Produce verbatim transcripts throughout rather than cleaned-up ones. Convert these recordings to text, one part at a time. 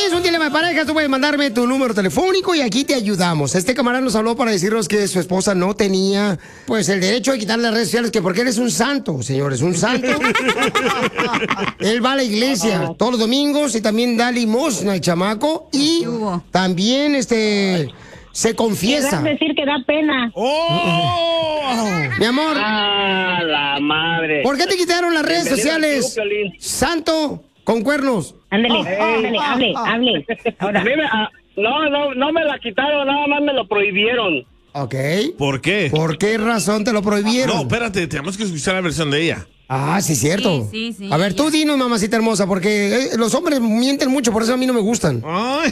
tienes un dilema de pareja, tú puedes mandarme tu número telefónico y aquí te ayudamos. Este camarada nos habló para decirnos que su esposa no tenía, pues, el derecho de quitarle las redes sociales, que porque él es un santo, señores, un santo. Él va a la iglesia todos los domingos y también da limosna al chamaco y también, este... se confiesa. Es decir que da pena. ¡Oh! Mi amor. ¡Ah, la madre! ¿Por qué te quitaron las redes sociales? Santo con cuernos. Ándale, ándale, hable, hable. Ahora. A mí me, a, no, no, no me la quitaron, nada más me lo prohibieron. Ok. ¿Por qué? ¿Por qué razón te lo prohibieron? No, espérate, tenemos que escuchar la versión de ella. Ah, sí, cierto. Sí, sí, sí, a ver, tú dinos, mamacita hermosa, porque eh, los hombres mienten mucho, por eso a mí no me gustan. Ay.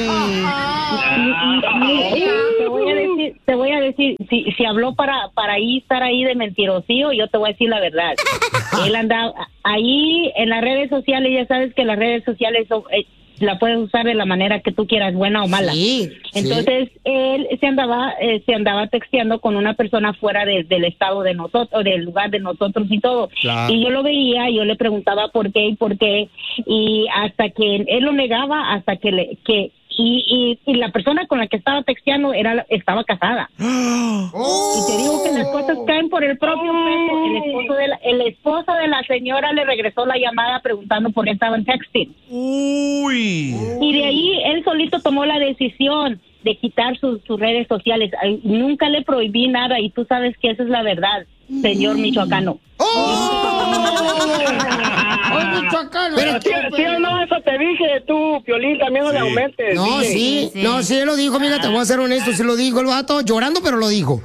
Te voy a decir, te voy a decir, si, si habló para, para ahí estar ahí de mentirosillo, yo te voy a decir la verdad. Él andaba ahí en las redes sociales, ya sabes que las redes sociales son, eh, la puedes usar de la manera que tú quieras, buena o mala. Sí, Entonces, sí. él se andaba eh, se andaba texteando con una persona fuera de, del estado de nosotros, del lugar de nosotros y todo. Claro. Y yo lo veía, yo le preguntaba por qué y por qué, y hasta que él lo negaba, hasta que le que y, y, y la persona con la que estaba texteando era estaba casada. Oh. Y te digo que las cosas caen por el propio peso. El esposo de la, el esposo de la señora le regresó la llamada preguntando por qué estaban texting. Uy. Y de ahí él solito tomó la decisión de quitar sus, sus redes sociales. Ay, nunca le prohibí nada y tú sabes que esa es la verdad, señor michoacano. ¡Oh! ¡Oh, michoacano! Pero sí, sí o no, eso te dije tú, Piolín, también no Sí. le aumentes. No, dije. sí, sí. no, sí, él lo dijo, mira, te voy a ser honesto, sí lo dijo el vato, llorando, pero lo dijo.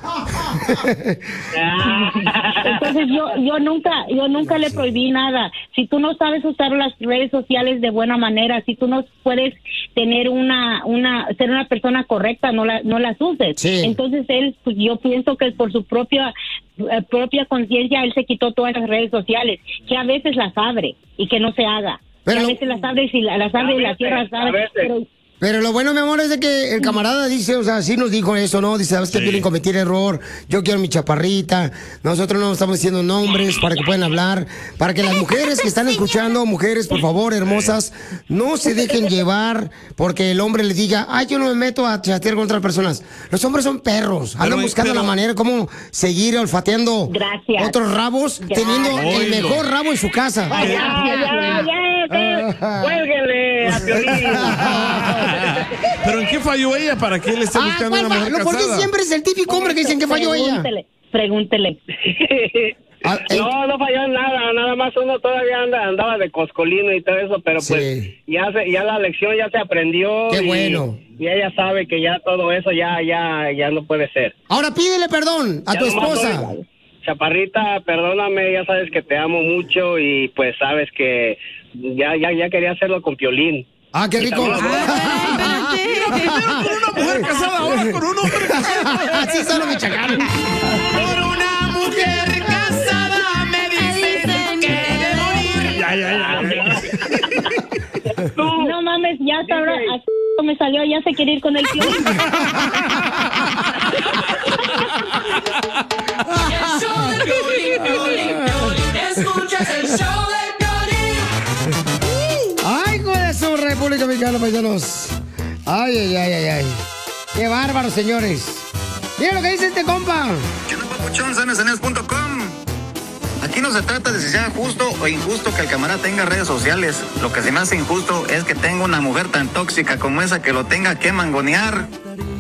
Entonces yo yo nunca yo nunca le prohibí nada. Si tú no sabes usar las redes sociales de buena manera, si tú no puedes tener una una ser una persona correcta, no la no las uses. Sí. Entonces él, pues, yo pienso que por su propia eh, propia conciencia él se quitó todas las redes sociales, que a veces las abre y que no se haga. Pero Que a lo- veces las abre y si la- las abre y las cierra, a sabe, veces. pero Pero lo bueno, mi amor, es de que el camarada dice, o sea, sí nos dijo eso, ¿no? Dice, ¿sabes qué? Sí. Piolín, cometí el error, yo quiero mi chaparrita, nosotros no estamos diciendo nombres para que puedan hablar, para que las mujeres que están escuchando, mujeres, por favor, hermosas, no se dejen llevar porque el hombre le diga, ay, yo no me meto a chatear con otras personas. Los hombres son perros, andan Pero- buscando pero- la manera como seguir olfateando Gracias. otros rabos, Gracias. teniendo el Ay, no. mejor rabo en su casa. Ya, ya, ya, ya, cuélguenle a Piolín. ¿Pero en qué falló ella para que él esté Ah, buscando ¿cuál una fa- mujer ¿por qué casada? siempre es el típico hombre que dicen que falló ella? Pregúntele, pregúntele. Ah, eh, No, no falló en nada, nada más uno todavía anda, andaba de coscolino y todo eso, pero Sí. pues ya se, ya la lección ya se aprendió. Qué y, bueno. Y ella sabe que ya todo eso ya, ya, ya no puede ser. Ahora pídele perdón a Ya tu nomás esposa. soy- Chaparrita, perdóname, ya sabes que te amo mucho y pues sabes que ya, ya, ya quería hacerlo con Piolín. Ah, qué rico. Primero con una mujer casada, ahora con un hombre casado. Así son los michoacanos. Por una mujer casada me dicen que he de morir. Ya, ya, ya. No mames, ya sabrá, así me salió, ya se quiere ir con el tío. El show de Piolín, Piolín, Piolín. Escuchas el show de Piolín. Ay, hijo de su República Mexicana, paisanos. Ay, ay, ay, ay, ay. Qué bárbaro, señores. Mira lo que dice este compa. ¿Qué onda, papuchón? sanesaneos punto com. Aquí no se trata de si sea justo o injusto que el camarada tenga redes sociales. Lo que se me hace injusto es que tenga una mujer tan tóxica como esa que lo tenga que mangonear.